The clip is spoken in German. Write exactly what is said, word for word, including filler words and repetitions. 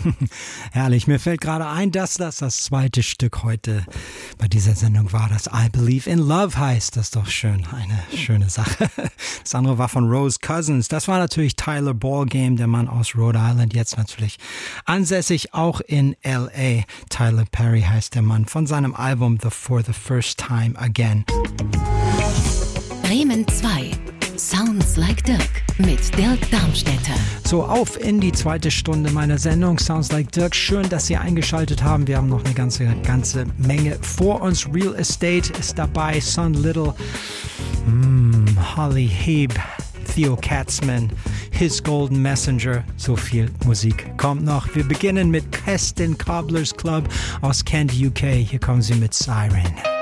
Herrlich, mir fällt gerade ein, dass das das zweite Stück heute bei dieser Sendung war, das I Believe in Love heißt. Das ist doch schön, eine schöne Sache. Das andere war von Rose Cousins. Das war natürlich Tyler Ballgame, der Mann aus Rhode Island, jetzt natürlich ansässig auch in L A. Tyler Perry heißt der Mann von seinem Album The For the First Time Again. Bremen zwei. Sounds like Dirk mit Dirk Darmstädter. So, auf in die zweite Stunde meiner Sendung Sounds like Dirk. Schön, dass Sie eingeschaltet haben. Wir haben noch eine ganze, ganze Menge vor uns. Real Estate ist dabei, Son Little, mm, Holly Habe, Theo Katzman, His Golden Messenger. So viel Musik kommt noch. Wir beginnen mit Keston Cobblers Club aus Kent, U K. Hier kommen sie mit Siren.